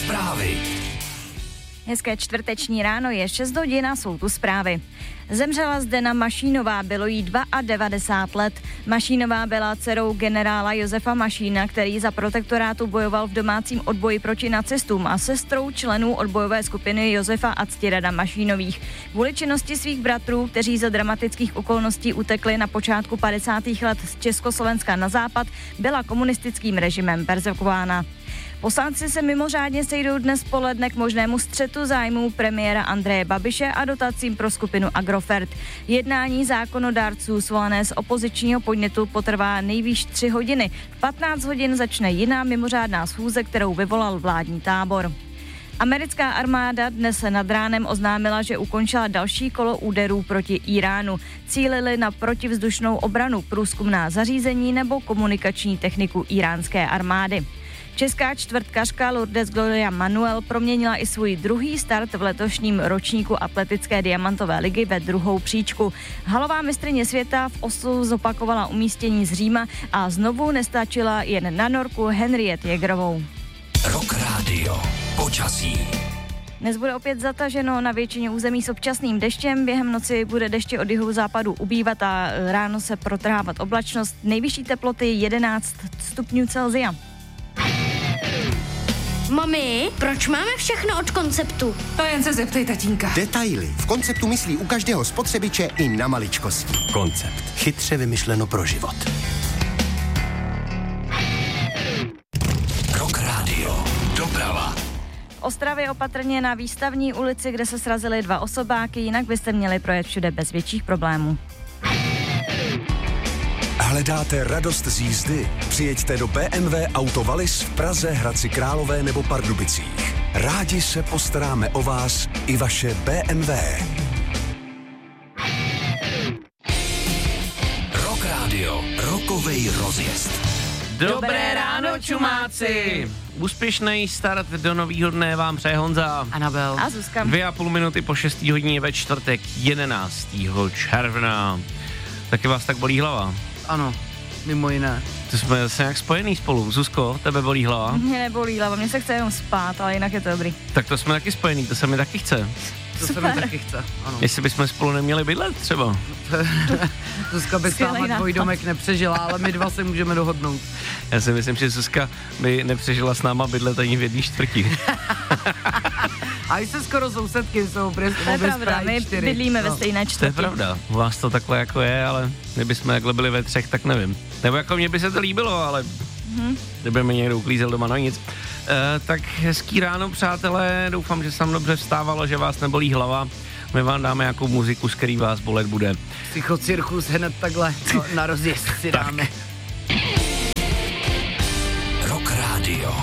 Zprávy. Hezké čtvrteční ráno je 6 hodin a jsou tu zprávy. Zemřela Zdena Mašínová, bylo jí 92 let. Mašínová byla dcerou generála Josefa Mašína, který za protektorátu bojoval v domácím odboji proti nacistům, a sestrou členů odbojové skupiny Josefa a Ctirada Mašínových. Kvůli činnosti svých bratrů, kteří za dramatických okolností utekli na počátku 50. let z Československa na západ, byla komunistickým režimem perzekvována. Poslanci se mimořádně sejdou dnes poledne k možnému střetu zájmů premiéra Andreje Babiše a dotacím pro skupinu Agrofert. Jednání zákonodárců svolané z opozičního podnětu potrvá nejvýš 3 hodiny. V 15 hodin začne jiná mimořádná schůze, kterou vyvolal vládní tábor. Americká armáda dnes nad ránem oznámila, že ukončila další kolo úderů proti Iránu. Cílili na protivzdušnou obranu, průzkumná zařízení nebo komunikační techniku iránské armády. Česká čtvrtkařka Lourdes Gloria Manuel proměnila i svůj druhý start v letošním ročníku atletické diamantové ligy ve druhou příčku. Halová mistryně světa v Oslu zopakovala umístění z Říma a znovu nestačila jen na norku Henriette Jägerovou. Rock Radio. Počasí. Dnes bude opět zataženo na většině území s občasným deštěm. Během noci bude deště od jihu západu ubývat a ráno se protrhávat oblačnost. Nejvyšší teploty 11 stupňů Celsia. Mami, proč máme všechno od Konceptu? To jen se zeptej tatínka. Detaily. V Konceptu myslí u každého spotřebiče i na maličkosti. Koncept. Chytře vymyšleno pro život. Rock Radio. Doprava. V Ostravě opatrně na Výstavní ulici, kde se srazily 2 osobáky, jinak byste měli projet všude bez větších problémů. Hledáte radost z jízdy? Přijeďte do BMW Auto Wallis v Praze, Hradci Králové nebo Pardubicích. Rádi se postaráme o vás i vaše BMW. Rock Radio. Rokovej rozjezd. Dobré ráno, čumáci! Úspěšný start do nového dne vám přeje Honza. Anabel. A Zuzka. 2,5 minuty po 6. hodině ve čtvrtek 11. června. Taky vás tak bolí hlava? Ano, mimo jiné. To jsme zase nějak spojený spolu. Zuzko, tebe bolí hlava? Mě nebolí hlava, mě se chce jenom spát, ale jinak je to dobrý. Tak to jsme taky spojený, to se mi taky chce. To se mi taky chce, ano. Jestli bychom spolu neměli bydlet třeba. Zuzka by Skvělej sama nápad. dvojdomek nepřežila, ale my dva se můžeme dohodnout. Já si myslím, že Zuzka by nepřežila s náma bydlet ani v 1/4. A i se skoro sousedky jsou To je pravda, my bydlíme ve stejné To je čtvrti. pravda, u vás to takhle jako je, ale kdybychom takhle byli ve 3, tak nevím. Nebo jako mně by se to líbilo, ale kdyby mi někdo uklízel doma, no nic. Tak hezký ráno, přátelé, doufám, že jsem dobře vstávalo, že vás nebolí hlava. My vám dáme nějakou muziku, z který vás bolet bude. Psychocirkus hned takhle na rozjezd si dáme. Rock Radio.